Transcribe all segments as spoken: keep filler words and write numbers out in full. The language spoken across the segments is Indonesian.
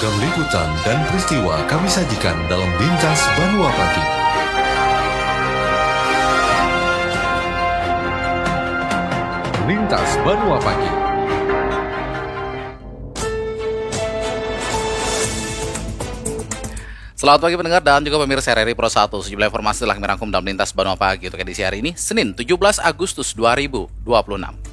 Beragam liputan dan peristiwa kami sajikan dalam Lintas Banua Pagi. Lintas Banua Pagi. Selamat pagi pendengar dan juga pemirsa R R I Pro satu. Sejumlah informasi telah kami rangkum dalam Lintas Banua Pagi untuk edisi hari ini, Senin tujuh belas Agustus dua ribu dua puluh enam.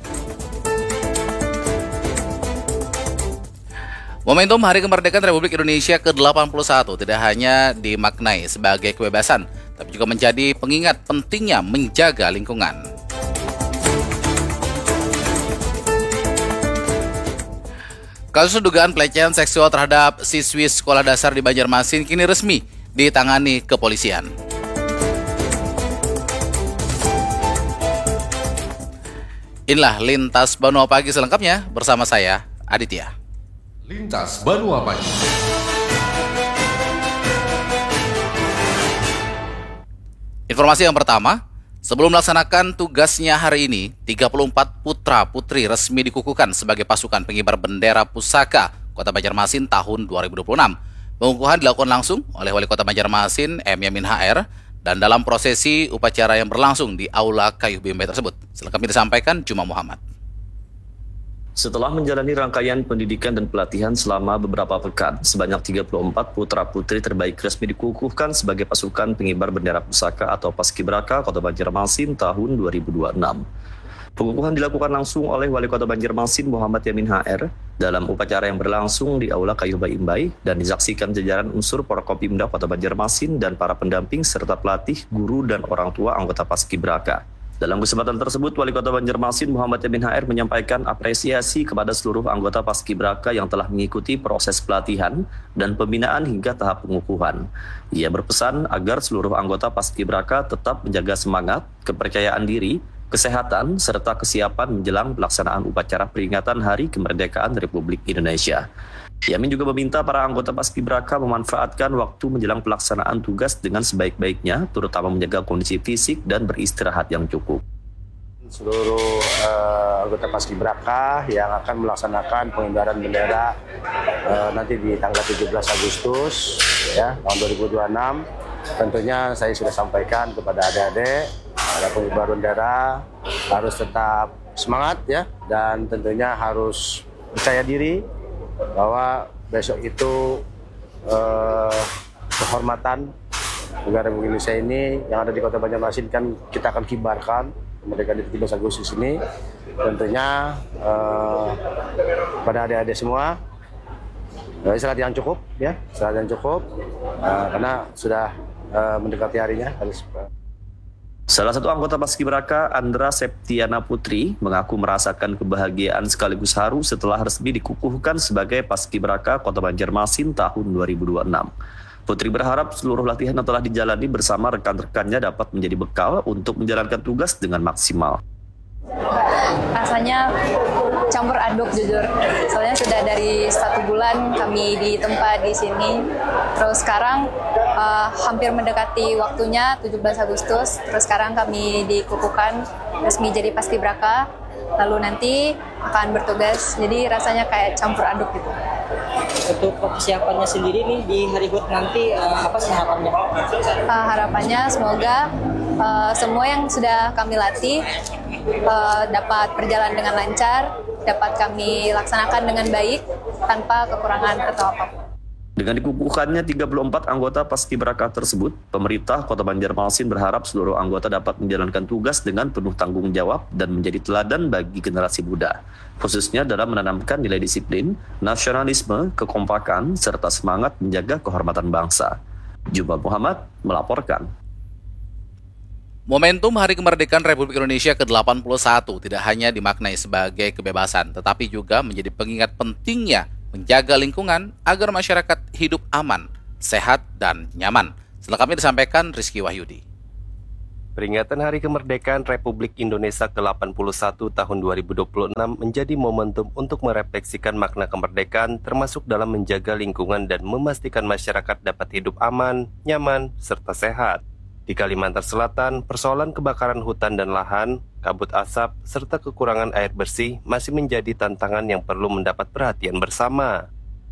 Momentum Hari Kemerdekaan Republik Indonesia ke delapan puluh satu tidak hanya dimaknai sebagai kebebasan, tapi juga menjadi pengingat pentingnya menjaga lingkungan. Kasus dugaan pelecehan seksual terhadap siswi sekolah dasar di Banjarmasin kini resmi ditangani kepolisian. Inilah Lintas Banua Pagi selengkapnya bersama saya, Aditya. Lintas Banua Pagi. Informasi yang pertama, sebelum melaksanakan tugasnya hari ini, tiga puluh empat putra-putri resmi dikukuhkan sebagai pasukan pengibar bendera pusaka Kota Banjarmasin tahun dua ribu dua puluh enam. Pengukuhan dilakukan langsung oleh Wali Kota Banjarmasin, M. Yamin H R, dan dalam prosesi upacara yang berlangsung di Aula Kayu Bimbai tersebut. Selengkapnya disampaikan Juma Muhammad. Setelah menjalani rangkaian pendidikan dan pelatihan selama beberapa pekan, sebanyak tiga puluh empat putra-putri terbaik resmi dikukuhkan sebagai pasukan pengibar bendera pusaka atau Paskibraka Kota Banjarmasin tahun dua ribu dua puluh enam. Pengukuhan dilakukan langsung oleh Wali Kota Banjarmasin Muhammad Yamin H R dalam upacara yang berlangsung di Aula Kayu Bimbai dan disaksikan jajaran unsur Forkopimda Kota Banjarmasin dan para pendamping serta pelatih, guru, dan orang tua anggota Paskibraka. Dalam kesempatan tersebut, Wali Kota Banjarmasin Muhammad Yamin H R menyampaikan apresiasi kepada seluruh anggota Paskibraka yang telah mengikuti proses pelatihan dan pembinaan hingga tahap pengukuhan. Ia berpesan agar seluruh anggota Paskibraka tetap menjaga semangat, kepercayaan diri, kesehatan, serta kesiapan menjelang pelaksanaan upacara peringatan Hari Kemerdekaan Republik Indonesia. Yamin juga meminta para anggota Paskibraka memanfaatkan waktu menjelang pelaksanaan tugas dengan sebaik-baiknya, terutama menjaga kondisi fisik dan beristirahat yang cukup. Seluruh uh, anggota Paskibraka yang akan melaksanakan pengibaran bendera uh, nanti di tanggal tujuh belas Agustus ya, tahun dua ribu dua puluh enam, tentunya saya sudah sampaikan kepada adik-adik, para pengibar bendera harus tetap semangat ya, dan tentunya harus percaya diri bahwa besok itu eh, kehormatan negara Republik Indonesia ini yang ada di Kota Banjarmasin kan kita akan kibarkan kemerdekaan di tujuh belas Agustus ini. Tentunya eh, pada adik-adik semua eh, istirahat yang cukup ya, istirahat yang cukup eh, karena sudah eh, mendekati harinya harus. Salah satu anggota Paskibraka, Andra Septiana Putri, mengaku merasakan kebahagiaan sekaligus haru setelah resmi dikukuhkan sebagai Paskibraka Kota Banjarmasin tahun dua ribu dua puluh enam. Putri berharap seluruh latihan yang telah dijalani bersama rekan-rekannya dapat menjadi bekal untuk menjalankan tugas dengan maksimal. Rasanya campur aduk jujur, soalnya sudah dari satu bulan kami di tempat di sini, terus sekarang uh, hampir mendekati waktunya tujuh belas Agustus, terus sekarang kami dikukuhkan resmi jadi Paskibraka, lalu nanti akan bertugas, jadi rasanya kayak campur aduk gitu. Untuk persiapannya sendiri nih di hari H U T nanti uh, apa sih harapannya? Uh, harapannya semoga uh, semua yang sudah kami latih uh, dapat berjalan dengan lancar, dapat kami laksanakan dengan baik tanpa kekurangan atau apapun. Dengan dikukuhkannya tiga puluh empat anggota Paskibraka tersebut, pemerintah Kota Banjarmasin berharap seluruh anggota dapat menjalankan tugas dengan penuh tanggung jawab dan menjadi teladan bagi generasi muda, khususnya dalam menanamkan nilai disiplin, nasionalisme, kekompakan, serta semangat menjaga kehormatan bangsa. Juma Muhammad melaporkan. Momentum Hari Kemerdekaan Republik Indonesia ke delapan puluh satu tidak hanya dimaknai sebagai kebebasan, tetapi juga menjadi pengingat pentingnya menjaga lingkungan agar masyarakat hidup aman, sehat, dan nyaman. Selengkapnya disampaikan Rizky Wahyudi. Peringatan Hari Kemerdekaan Republik Indonesia ke delapan puluh satu tahun dua ribu dua puluh enam menjadi momentum untuk merefleksikan makna kemerdekaan termasuk dalam menjaga lingkungan dan memastikan masyarakat dapat hidup aman, nyaman, serta sehat. Di Kalimantan Selatan, persoalan kebakaran hutan dan lahan, kabut asap, serta kekurangan air bersih masih menjadi tantangan yang perlu mendapat perhatian bersama.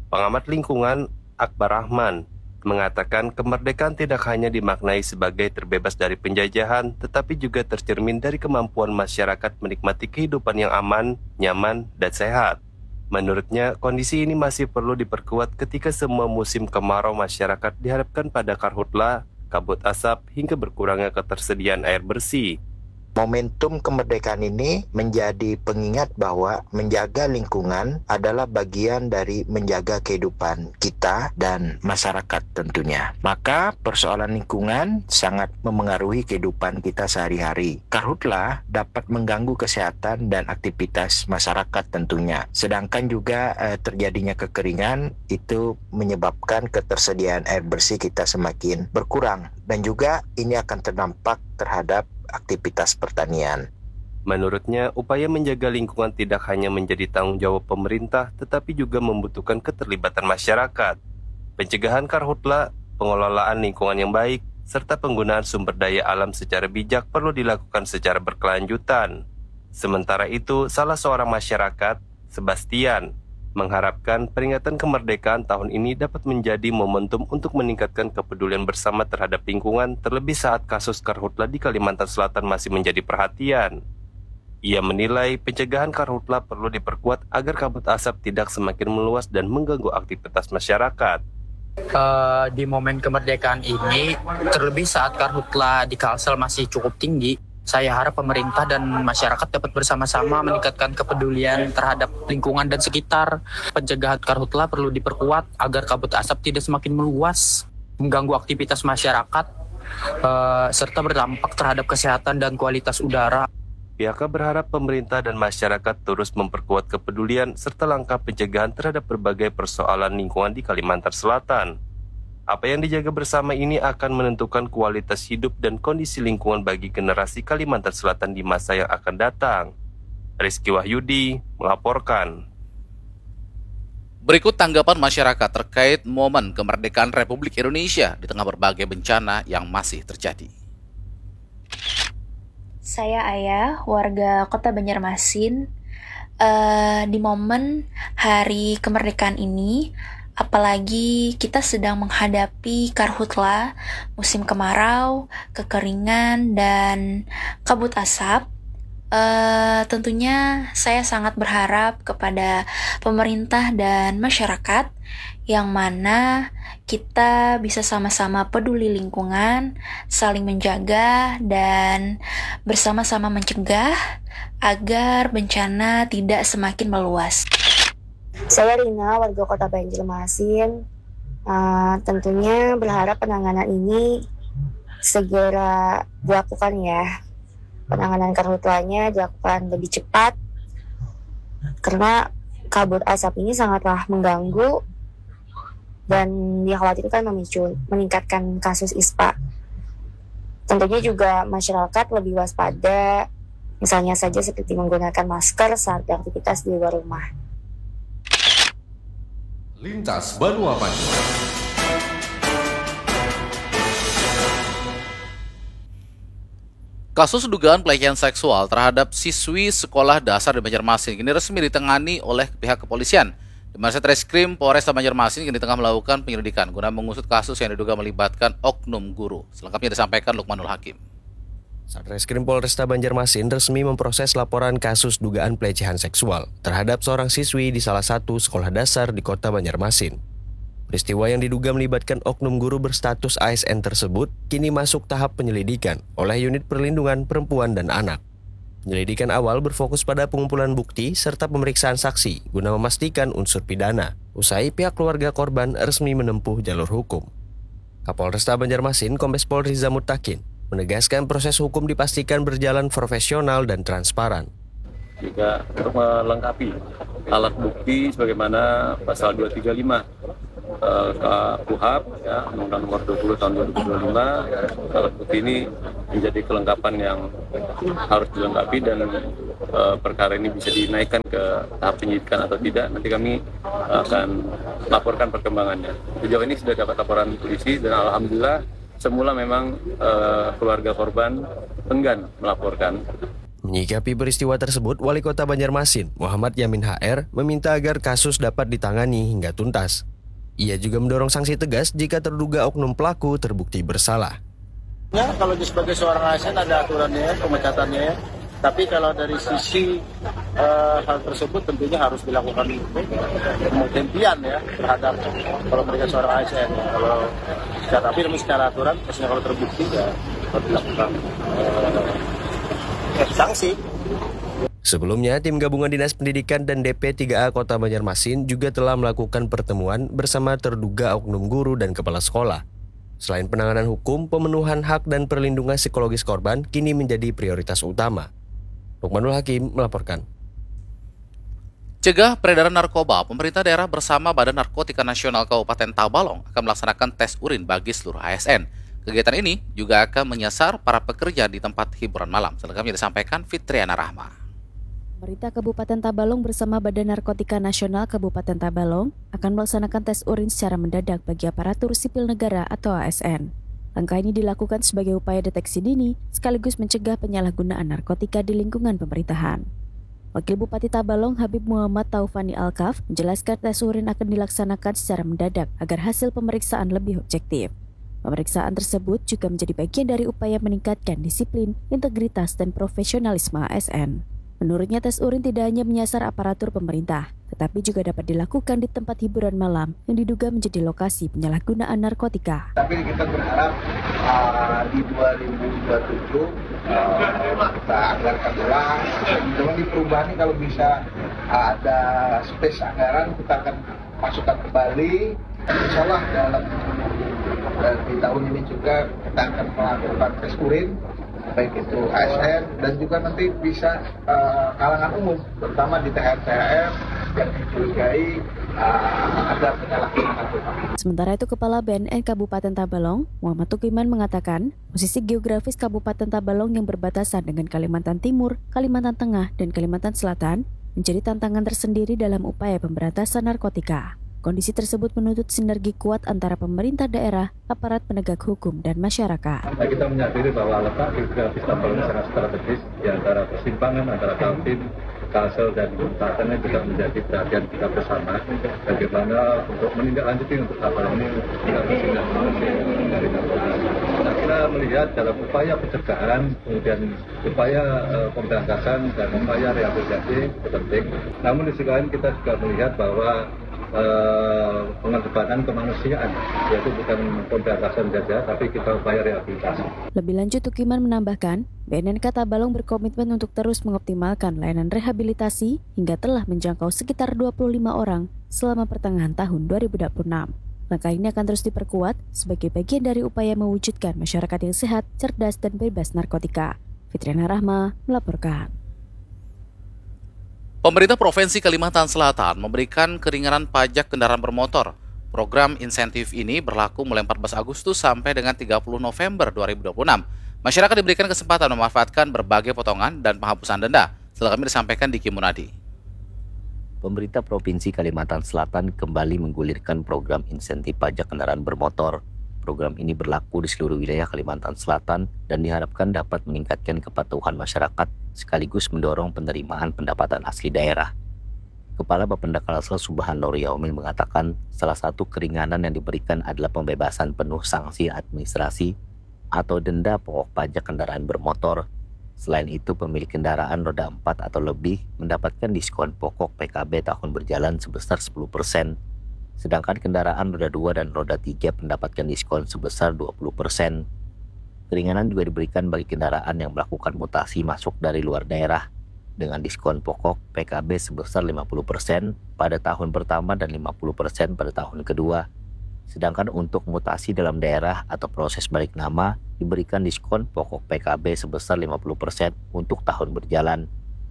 Pengamat lingkungan Akbar Rahman mengatakan kemerdekaan tidak hanya dimaknai sebagai terbebas dari penjajahan, tetapi juga tercermin dari kemampuan masyarakat menikmati kehidupan yang aman, nyaman, dan sehat. Menurutnya, kondisi ini masih perlu diperkuat ketika semua musim kemarau masyarakat dihadapkan pada karhutlah, kabut asap, hingga berkurangnya ketersediaan air bersih. Momentum kemerdekaan ini menjadi pengingat bahwa menjaga lingkungan adalah bagian dari menjaga kehidupan kita dan masyarakat tentunya. Maka persoalan lingkungan sangat memengaruhi kehidupan kita sehari-hari. Karhutlah dapat mengganggu kesehatan dan aktivitas masyarakat tentunya. Sedangkan juga eh, terjadinya kekeringan itu menyebabkan ketersediaan air bersih kita semakin berkurang. Dan juga ini akan terdampak terhadap aktivitas pertanian. Menurutnya, upaya menjaga lingkungan tidak hanya menjadi tanggung jawab pemerintah, tetapi juga membutuhkan keterlibatan masyarakat. Pencegahan karhutlah, pengelolaan lingkungan yang baik, serta penggunaan sumber daya alam secara bijak perlu dilakukan secara berkelanjutan. Sementara itu, salah seorang masyarakat, Sebastian, mengharapkan peringatan kemerdekaan tahun ini dapat menjadi momentum untuk meningkatkan kepedulian bersama terhadap lingkungan, terlebih saat kasus karhutlah di Kalimantan Selatan masih menjadi perhatian. Ia menilai pencegahan karhutlah perlu diperkuat agar kabut asap tidak semakin meluas dan mengganggu aktivitas masyarakat. Uh, di momen kemerdekaan ini, terlebih saat karhutlah di Kalsel masih cukup tinggi, saya harap pemerintah dan masyarakat dapat bersama-sama meningkatkan kepedulian terhadap lingkungan dan sekitar. Pencegahan karhutlah perlu diperkuat agar kabut asap tidak semakin meluas, mengganggu aktivitas masyarakat, uh, serta berdampak terhadap kesehatan dan kualitas udara. Pihaknya berharap pemerintah dan masyarakat terus memperkuat kepedulian serta langkah pencegahan terhadap berbagai persoalan lingkungan di Kalimantan Selatan. Apa yang dijaga bersama ini akan menentukan kualitas hidup dan kondisi lingkungan bagi generasi Kalimantan Selatan di masa yang akan datang. Rizky Wahyudi melaporkan. Berikut tanggapan masyarakat terkait momen kemerdekaan Republik Indonesia di tengah berbagai bencana yang masih terjadi. Saya Ayah, warga Kota Banjarmasin. Uh, di momen Hari Kemerdekaan ini, apalagi kita sedang menghadapi karhutlah, musim kemarau, kekeringan, dan kabut asap. Uh, tentunya saya sangat berharap kepada pemerintah dan masyarakat yang mana kita bisa sama-sama peduli lingkungan, saling menjaga, dan bersama-sama mencegah agar bencana tidak semakin meluas. Saya Rina, warga Kota Banjarmasin. Uh, tentunya berharap penanganan ini segera dilakukan ya. Penanganan karhutlahnya dilakukan lebih cepat karena kabut asap ini sangatlah mengganggu dan dikhawatirkan memicu meningkatkan kasus I S P A. Tentunya juga masyarakat lebih waspada, misalnya saja seperti menggunakan masker saat beraktivitas di luar rumah. Lintas Banua Pagi. Kasus dugaan pelecehan seksual terhadap siswi sekolah dasar di Banjarmasin kini resmi ditangani oleh pihak kepolisian. Di mana Satreskrim Polresta Banjarmasin kini tengah melakukan penyelidikan guna mengusut kasus yang diduga melibatkan oknum guru. Selengkapnya disampaikan Lukmanul Hakim. Satreskrim Polresta Banjarmasin resmi memproses laporan kasus dugaan pelecehan seksual terhadap seorang siswi di salah satu sekolah dasar di Kota Banjarmasin. Peristiwa yang diduga melibatkan oknum guru berstatus A S N tersebut kini masuk tahap penyelidikan oleh Unit Perlindungan Perempuan dan Anak. Penyelidikan awal berfokus pada pengumpulan bukti serta pemeriksaan saksi guna memastikan unsur pidana. Usai pihak keluarga korban resmi menempuh jalur hukum. Kapolresta Banjarmasin Kombes Pol Riza Mutakin menegaskan proses hukum dipastikan berjalan profesional dan transparan. Juga untuk melengkapi alat bukti sebagaimana pasal dua tiga lima uh, K U H A P ya, Undang-Undang Nomor dua puluh Tahun dua ribu dua puluh lima. Alat bukti ini menjadi kelengkapan yang harus dilengkapi dan uh, perkara ini bisa dinaikkan ke tahap penyidikan atau tidak. Nanti kami akan laporkan perkembangannya. Sejauh ini sudah dapat laporan polisi dan alhamdulillah semula memang uh, keluarga korban enggan melaporkan. Menyikapi peristiwa tersebut, Wali Kota Banjarmasin, Muhammad Yamin H R, meminta agar kasus dapat ditangani hingga tuntas. Ia juga mendorong sanksi tegas jika terduga oknum pelaku terbukti bersalah. Ya, kalau sebagai seorang A S N ada aturannya, pemecatannya. Tapi kalau dari sisi uh, hal tersebut tentunya harus dilakukan penghentian ya terhadap kalau mereka seorang A S N. Kalau secara tapi secara aturan, maksudnya kalau terbukti ya harus dilakukan uh, sanksi. Sebelumnya, tim gabungan Dinas Pendidikan dan D P tiga A Kota Banjarmasin juga telah melakukan pertemuan bersama terduga oknum guru dan kepala sekolah. Selain penanganan hukum, pemenuhan hak dan perlindungan psikologis korban kini menjadi prioritas utama. Lukmanul Hakim melaporkan. Cegah peredaran narkoba, pemerintah daerah bersama Badan Narkotika Nasional Kabupaten Tabalong akan melaksanakan tes urin bagi seluruh A S N. Kegiatan ini juga akan menyasar para pekerja di tempat hiburan malam. Selengkapnya disampaikan Fitriana Rahma. Pemerintah Kabupaten Tabalong bersama Badan Narkotika Nasional Kabupaten Tabalong akan melaksanakan tes urin secara mendadak bagi aparatur sipil negara atau A S N. Langkah ini dilakukan sebagai upaya deteksi dini sekaligus mencegah penyalahgunaan narkotika di lingkungan pemerintahan. Wakil Bupati Tabalong Habib Muhammad Taufani Alkaf menjelaskan tes urin akan dilaksanakan secara mendadak agar hasil pemeriksaan lebih objektif. Pemeriksaan tersebut juga menjadi bagian dari upaya meningkatkan disiplin, integritas, dan profesionalisme A S N. Menurutnya, tes urin tidak hanya menyasar aparatur pemerintah, tetapi juga dapat dilakukan di tempat hiburan malam yang diduga menjadi lokasi penyalahgunaan narkotika. Tapi kita berharap uh, di dua ribu dua puluh tujuh uh, kita anggarkan ulang. Cuma di perubahan ini kalau bisa uh, ada space anggaran, kita akan masukkan kembali. Insya Allah dalam uh, di tahun ini juga kita akan melakukan tes urin, baik itu A S N dan juga nanti bisa uh, kalangan umum, terutama di T H R T H R yang dicurigai uh, ada penyalahgunaan narkoba. Sementara itu, Kepala B N N Kabupaten Tabalong, Muhammad Tukiman mengatakan, posisi geografis Kabupaten Tabalong yang berbatasan dengan Kalimantan Timur, Kalimantan Tengah, dan Kalimantan Selatan menjadi tantangan tersendiri dalam upaya pemberantasan narkotika. Kondisi tersebut menuntut sinergi kuat antara pemerintah daerah, aparat penegak hukum, dan masyarakat. Nah, kita menyadari bahwa letak geografis Tabalong sangat strategis di antara persimpangan antara Kaltim, Kalsel, dan Selatan juga menjadi perhatian kita bersama. Bagaimana untuk menindaklanjuti untuk Tabalong ini kita bersinggah dari narkoba. Nah, kita melihat dalam upaya pencegahan, kemudian upaya uh, pemberantasan dan upaya rehabilitasi penting. Namun di sisi lain kita juga melihat bahwa Uh, pengedepanan kemanusiaan, yaitu bukan pemberantasan saja, tapi kita upaya rehabilitasi. Lebih lanjut, Tukiman menambahkan, B N N K Tabalong berkomitmen untuk terus mengoptimalkan layanan rehabilitasi hingga telah menjangkau sekitar dua puluh lima orang selama pertengahan tahun dua ribu dua puluh enam. Langkah ini akan terus diperkuat sebagai bagian dari upaya mewujudkan masyarakat yang sehat, cerdas, dan bebas narkotika. Fitriana Rahma melaporkan. Pemerintah Provinsi Kalimantan Selatan memberikan keringanan pajak kendaraan bermotor. Program insentif ini berlaku mulai empat belas Agustus sampai dengan tiga puluh November dua ribu dua puluh enam. Masyarakat diberikan kesempatan memanfaatkan berbagai potongan dan penghapusan denda. Selengkapnya disampaikan Diki Munadi. Pemerintah Provinsi Kalimantan Selatan kembali menggulirkan program insentif pajak kendaraan bermotor. Program ini berlaku di seluruh wilayah Kalimantan Selatan dan diharapkan dapat meningkatkan kepatuhan masyarakat sekaligus mendorong penerimaan pendapatan asli daerah. Kepala Bapenda Kalsel Subhan Nur Yaumil mengatakan salah satu keringanan yang diberikan adalah pembebasan penuh sanksi administrasi atau denda pokok pajak kendaraan bermotor. Selain itu, pemilik kendaraan roda empat atau lebih mendapatkan diskon pokok P K B tahun berjalan sebesar sepuluh persen. Sedangkan kendaraan roda dua dan roda tiga mendapatkan diskon sebesar dua puluh persen. Keringanan juga diberikan bagi kendaraan yang melakukan mutasi masuk dari luar daerah dengan diskon pokok P K B sebesar lima puluh persen pada tahun pertama dan lima puluh persen pada tahun kedua. Sedangkan untuk mutasi dalam daerah atau proses balik nama diberikan diskon pokok P K B sebesar lima puluh persen untuk tahun berjalan.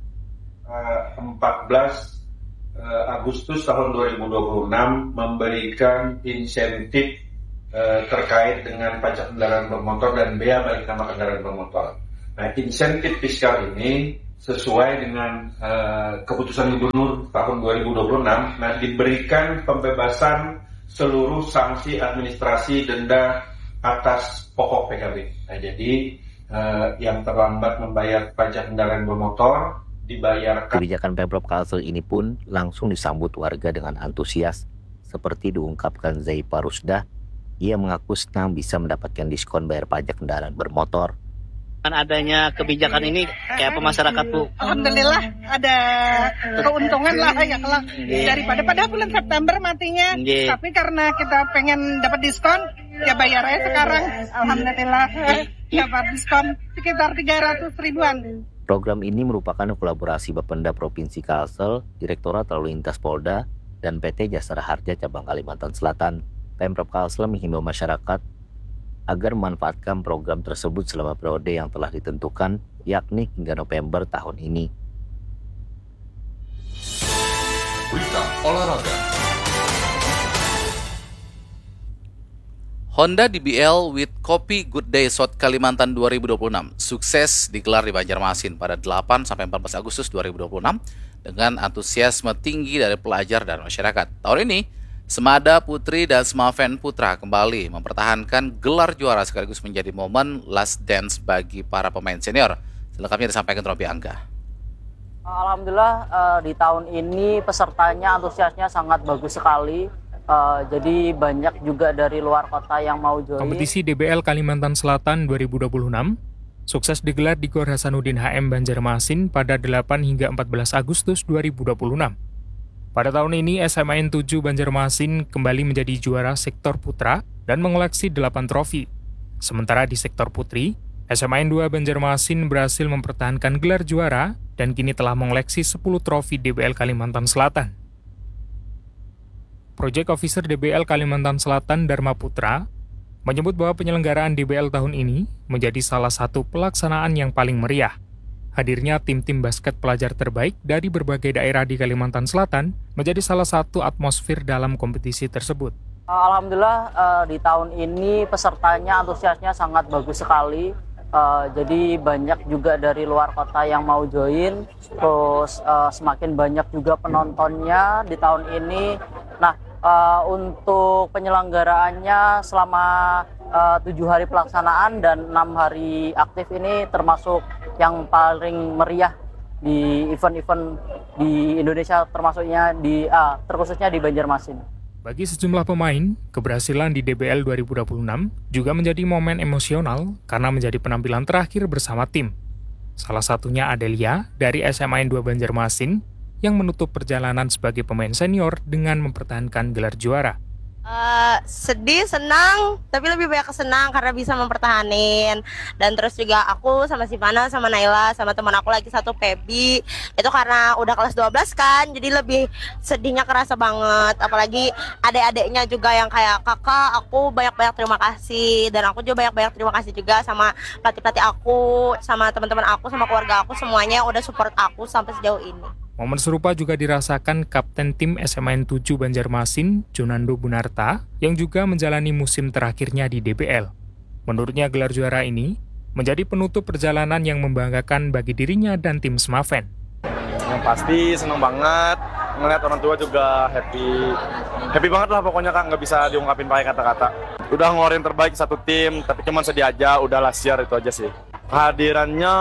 empat belas Agustus tahun dua ribu dua puluh enam memberikan insentif uh, terkait dengan pajak kendaraan bermotor dan bea balik nama kendaraan bermotor. Nah, insentif fiskal ini sesuai dengan uh, keputusan Gubernur tahun dua ribu dua puluh enam, nah diberikan pembebasan seluruh sanksi administrasi denda atas pokok P K B. Nah, jadi uh, yang terlambat membayar pajak kendaraan bermotor dibayarkan. Kebijakan Pemprov Kalsel ini pun langsung disambut warga dengan antusias, seperti diungkapkan Zaipa Rusdah. Ia mengaku senang bisa mendapatkan diskon bayar pajak kendaraan bermotor. Adanya kebijakan ini kayak apa masyarakat Bu? Alhamdulillah ada keuntungan lah ya kalau yeah. daripada pada bulan September matinya, yeah. tapi karena kita pengen dapat diskon ya bayar aja sekarang. Alhamdulillah dapat diskon sekitar tiga ratus ribuan. Program ini merupakan kolaborasi Bapenda Provinsi Kalsel, Direktorat Lalu Lintas Polda, dan P T Jasara Harja Cabang Kalimantan Selatan. Pemprov Kalsel menghimbau masyarakat agar memanfaatkan program tersebut selama periode yang telah ditentukan, yakni hingga November tahun ini. Berita olahraga. Honda D B L with Kopi Good Day South Kalimantan dua ribu dua puluh enam sukses digelar di Banjarmasin pada delapan sampai empat belas Agustus dua ribu dua puluh enam dengan antusiasme tinggi dari pelajar dan masyarakat. Tahun ini, Semada Putri dan Semaven Putra kembali mempertahankan gelar juara sekaligus menjadi momen last dance bagi para pemain senior. Selengkapnya disampaikan Robi Angga. Alhamdulillah uh, di tahun ini pesertanya antusiasnya sangat bagus sekali. Uh, jadi banyak juga dari luar kota yang mau join. Kompetisi D B L Kalimantan Selatan dua ribu dua puluh enam sukses digelar di Gor Hasanuddin H M Banjarmasin pada delapan hingga empat belas Agustus dua ribu dua puluh enam. Pada tahun ini, S M A N tujuh Banjarmasin kembali menjadi juara sektor putra dan mengoleksi delapan trofi. Sementara di sektor putri, S M A N dua Banjarmasin berhasil mempertahankan gelar juara dan kini telah mengoleksi sepuluh trofi D B L Kalimantan Selatan. Project Officer D B L Kalimantan Selatan Dharma Putra menyebut bahwa penyelenggaraan D B L tahun ini menjadi salah satu pelaksanaan yang paling meriah. Hadirnya tim-tim basket pelajar terbaik dari berbagai daerah di Kalimantan Selatan menjadi salah satu atmosfer dalam kompetisi tersebut. Alhamdulillah uh, di tahun ini pesertanya antusiasnya sangat bagus sekali. Uh, jadi banyak juga dari luar kota yang mau join. Terus uh, semakin banyak juga penontonnya di tahun ini. Nah, uh, untuk penyelenggaraannya selama uh, tujuh hari pelaksanaan dan enam hari aktif ini termasuk yang paling meriah di event-event di Indonesia, termasuknya di ah, terkhususnya di Banjarmasin. Bagi sejumlah pemain, keberhasilan di D B L dua ribu dua puluh enam juga menjadi momen emosional karena menjadi penampilan terakhir bersama tim. Salah satunya Adelia dari S M A N dua Banjarmasin yang menutup perjalanan sebagai pemain senior dengan mempertahankan gelar juara. Uh, sedih, senang, tapi lebih banyak senang karena bisa mempertahanin. Dan terus juga aku sama si Pana, sama Naila, sama teman aku lagi satu Pebi. Itu karena udah kelas dua belas kan, jadi lebih sedihnya kerasa banget. Apalagi adik-adiknya juga yang kayak kakak, aku banyak-banyak terima kasih. Dan aku juga banyak-banyak terima kasih juga sama pelatih-pelatih aku, sama teman-teman aku, sama keluarga aku, semuanya udah support aku sampai sejauh ini. Momen serupa juga dirasakan Kapten Tim S M A N tujuh Banjarmasin, Junando Bunarta, yang juga menjalani musim terakhirnya di D B L. Menurutnya gelar juara ini menjadi penutup perjalanan yang membanggakan bagi dirinya dan tim Semaven. Yang pasti senang banget, ngeliat orang tua juga happy. Happy banget lah pokoknya Kak, nggak bisa diungkapin pakai kata-kata. Udah ngeluarin terbaik satu tim, tapi cuma sedih aja, udah last year itu aja sih. Kehadirannya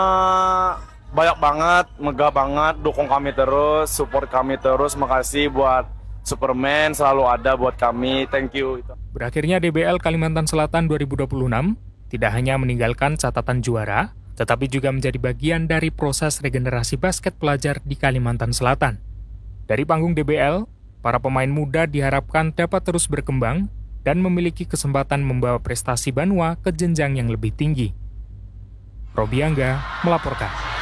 banyak banget, megah banget, dukung kami terus, support kami terus. Makasih buat Superman, selalu ada buat kami, thank you. Berakhirnya D B L Kalimantan Selatan dua ribu dua puluh enam tidak hanya meninggalkan catatan juara, tetapi juga menjadi bagian dari proses regenerasi basket pelajar di Kalimantan Selatan. Dari panggung D B L, para pemain muda diharapkan dapat terus berkembang dan memiliki kesempatan membawa prestasi Banua ke jenjang yang lebih tinggi. Robi Angga melaporkan.